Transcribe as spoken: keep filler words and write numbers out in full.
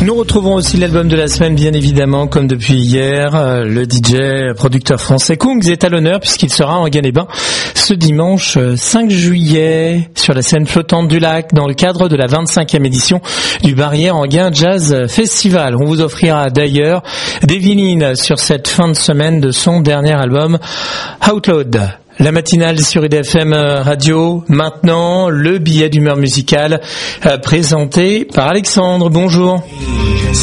Nous retrouvons aussi l'album de la semaine, bien évidemment, comme depuis hier. Le D J, producteur français Kungs est à l'honneur puisqu'il sera en Ganet-Bain ce dimanche cinq juillet sur la scène flottante du lac dans le cadre de la vingt-cinquième édition du Barrière Enghien Jazz Festival. On vous offrira d'ailleurs des vinyles sur cette fin de semaine de son dernier album Outlawed. La matinale sur I D F M Radio. Maintenant, le billet d'humeur musicale euh, présenté par Alexandre. Bonjour.